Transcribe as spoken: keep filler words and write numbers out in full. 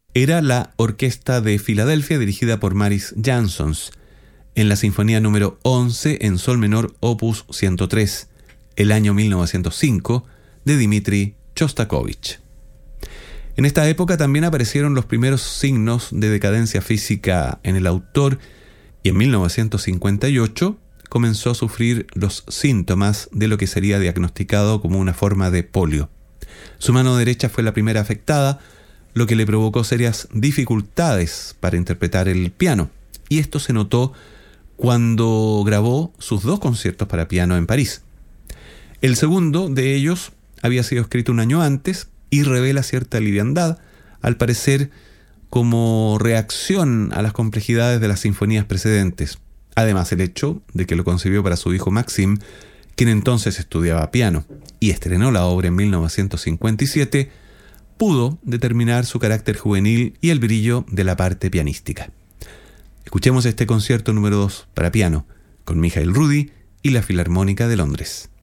era la Orquesta de Filadelfia dirigida por Maris Jansons, en la Sinfonía número once en sol menor opus ciento tres, el año mil novecientos cinco, de Dmitri Shostakovich. En esta época también aparecieron los primeros signos de decadencia física en el autor y en mil novecientos cincuenta y ocho comenzó a sufrir los síntomas de lo que sería diagnosticado como una forma de polio. Su mano derecha fue la primera afectada, lo que le provocó serias dificultades para interpretar el piano, y esto se notó cuando grabó sus dos conciertos para piano en París. El segundo de ellos había sido escrito un año antes y revela cierta liviandad, al parecer como reacción a las complejidades de las sinfonías precedentes. Además, el hecho de que lo concibió para su hijo Maxim, quien entonces estudiaba piano y estrenó la obra en mil novecientos cincuenta y siete, pudo determinar su carácter juvenil y el brillo de la parte pianística. Escuchemos este concierto número dos para piano con Michael Rudy y la Filarmónica de Londres.